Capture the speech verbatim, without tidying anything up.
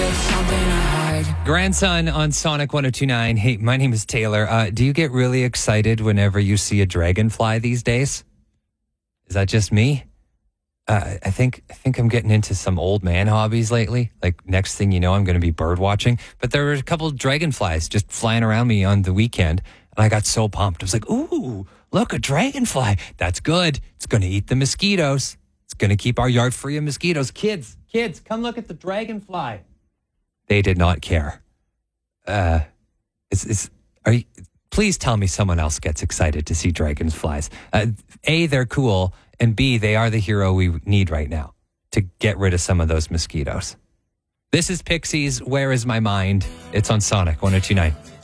it's something I hide. Grandson on Sonic one oh two point nine. Hey, my name is Taylor. Uh, do you get really excited whenever you see a dragonfly these days? Is that just me? Uh, I think I think I'm getting into some old man hobbies lately. Like next thing you know, I'm going to be bird watching. But there were a couple of dragonflies just flying around me on the weekend, and I got so pumped. I was like, "Ooh, look, a dragonfly! That's good. It's going to eat the mosquitoes. It's going to keep our yard free of mosquitoes." Kids, kids, come look at the dragonfly. They did not care. Uh, it's, it's, are you, please tell me someone else gets excited to see dragonflies. Uh, A, they're cool, and B, they are the hero we need right now to get rid of some of those mosquitoes. This is Pixies, Where Is My Mind? It's on Sonic one oh two point nine.